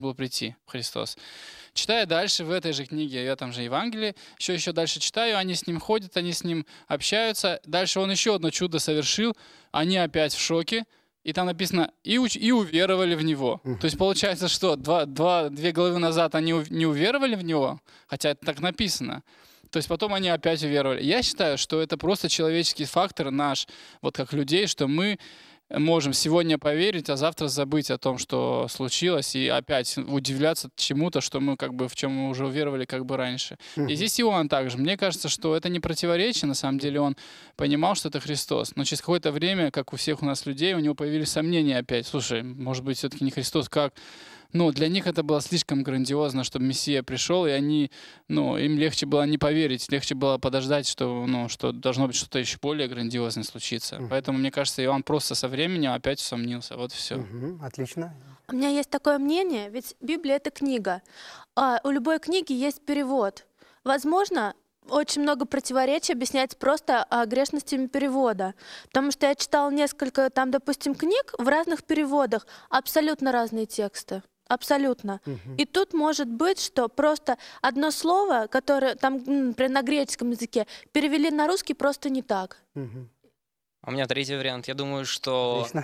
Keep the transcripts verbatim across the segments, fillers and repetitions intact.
был прийти Христос. Читая дальше в этой же книге, я там же Евангелие, еще еще дальше читаю, они с ним ходят, они с ним общаются. Дальше он еще одно чудо совершил, они опять в шоке. И там написано, и, уч- и уверовали в него. Мгм. То есть получается, что два, два, две главы назад они ув- не уверовали в него, хотя это так написано. То есть потом они опять уверовали. Я считаю, что это просто человеческий фактор наш, вот как людей, что мы можем сегодня поверить, а завтра забыть о том, что случилось, и опять удивляться чему-то, что мы как бы в чем мы уже уверовали как бы раньше. И Мгм. здесь Иоанн также. Мне кажется, что это не противоречие, на самом деле он понимал, что это Христос. Но через какое-то время, как у всех у нас людей, у него появились сомнения опять. Слушай, может быть, все-таки не Христос, как? Ну, для них это было слишком грандиозно, чтобы Мессия пришел, и они, ну, им легче было не поверить, легче было подождать, что, ну, что должно быть что-то еще более грандиозное случиться. Мгм. Поэтому, мне кажется, Иоанн просто со временем опять усомнился. Вот и все. Мгм. Отлично. У меня есть такое мнение, ведь Библия — это книга. А у любой книги есть перевод. Возможно, очень много противоречий объясняется просто а, грешностями перевода. Потому что я читала несколько, там, допустим, книг в разных переводах, абсолютно разные тексты. Абсолютно. Мгм. И тут может быть, что просто одно слово, которое там, м, например, на греческом языке, перевели на русский просто не так. Мгм. А у меня третий вариант. Я думаю, что... Отлично.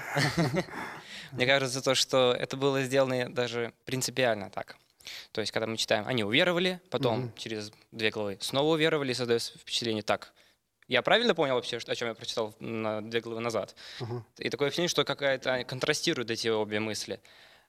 Мне кажется, то, что это было сделано даже принципиально так. То есть, когда мы читаем, они уверовали, потом Мгм. через две главы снова уверовали, и создается впечатление, так, я правильно понял вообще, что- о чем я прочитал на две главы назад? Ага. И такое ощущение, что какая-то контрастируют эти обе мысли.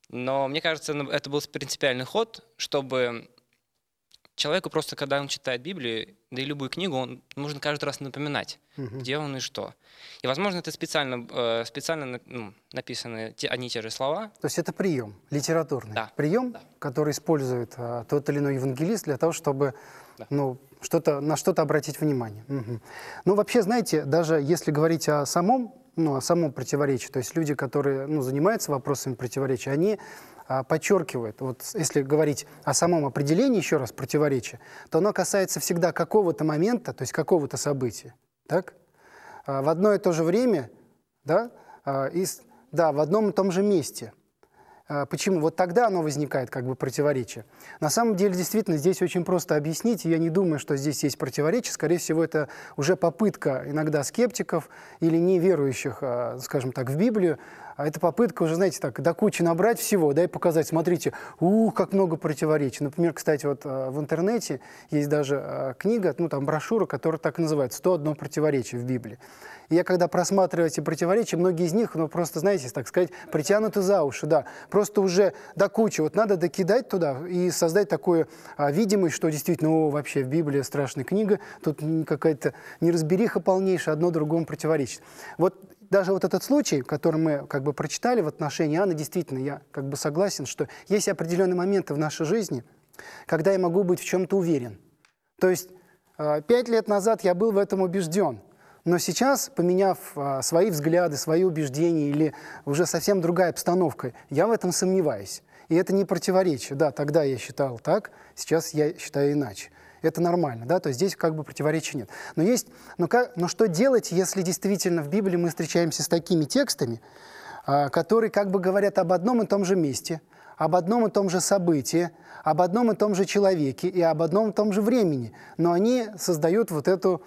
Но мне кажется, ну, это был принципиальный ход, чтобы человеку просто, когда он читает Библию, да и любую книгу, он нужно каждый раз напоминать, Мгм. где он и что. И, возможно, это специально, э, специально ну, написаны те, одни и те же слова. То есть это прием, литературный Да. прием, Да. который использует а, тот или иной евангелист для того, чтобы Да. ну, что-то, на что-то обратить внимание. Мгм. Ну, вообще, знаете, даже если говорить о самом, ну, о самом противоречии, то есть люди, которые ну, занимаются вопросами противоречия, они а, подчеркивают, вот если говорить о самом определении, еще раз, противоречия, то оно касается всегда какого-то момента, то есть какого-то события, так? А, в одно и то же время, да, а, и с- да, в одном и том же месте. А, Почему? Вот тогда оно возникает как бы противоречие. На самом деле, действительно, здесь очень просто объяснить, и я не думаю, что здесь есть противоречие. Скорее всего, это уже попытка иногда скептиков или неверующих, а, скажем так, в Библию. А это попытка уже, знаете, так, до кучи набрать всего, да, и показать, смотрите, ух, как много противоречий. Например, кстати, вот а, в интернете есть даже а, книга, ну, там брошюра, которая так и называется «сто одно противоречие в Библии». И я когда просматриваю эти противоречия, многие из них, ну, просто, знаете, так сказать, притянуты за уши, да. Просто уже до кучи. Вот надо докидать туда и создать такую а, видимость, что действительно, о, вообще, в Библии страшная книга, тут м, какая-то неразбериха полнейшая, одно другому противоречит. Вот даже вот этот случай, который мы как бы прочитали в отношении Анны, действительно, я как бы согласен, что есть определенные моменты в нашей жизни, когда я могу быть в чем-то уверен. То есть а, пять лет назад я был в этом убежден, но сейчас, поменяв а, свои взгляды, свои убеждения или уже совсем другая обстановка, я в этом сомневаюсь. И это не противоречие. Да, тогда я считал так, сейчас я считаю иначе. Это нормально, да, то есть здесь как бы противоречия нет. Но есть, но, как, но что делать, если действительно в Библии мы встречаемся с такими текстами, а, которые как бы говорят об одном и том же месте, об одном и том же событии, об одном и том же человеке и об одном и том же времени, но они создают вот эту,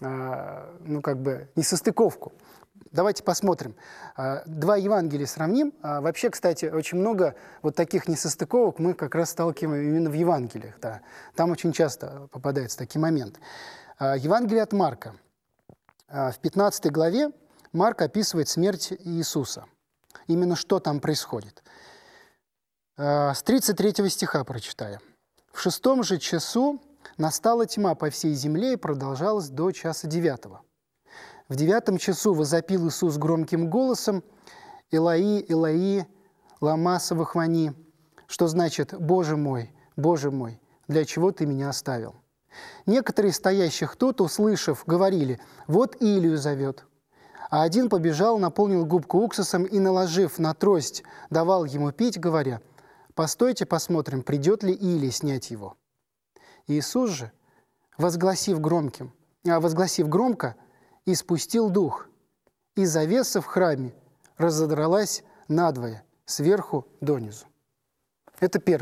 а, ну как бы, несостыковку. Давайте посмотрим. А, Два Евангелия сравним. А, Вообще, кстати, очень много вот таких несостыковок мы как раз сталкиваем именно в Евангелиях. Да. Там очень часто попадаются такие моменты. А, Евангелие от Марка. А, В пятнадцатой главе Марк описывает смерть Иисуса. Именно что там происходит. А, С тридцать третьего стиха прочитаю. «В шестом же часу настала тьма по всей земле и продолжалась до часа девятого. В девятом часу возопил Иисус громким голосом: «Элои, Элои, лама савахвани», что значит: «Боже мой, Боже мой, для чего ты меня оставил?» Некоторые стоящих тут, услышав, говорили: «Вот Илию зовет». А один побежал, наполнил губку уксусом и, наложив на трость, давал ему пить, говоря: «Постойте, посмотрим, придет ли Илия снять его». Иисус же, возгласив громким, а, возгласив громко, испустил дух, и завеса в храме разодралась надвое, сверху донизу. Это первое.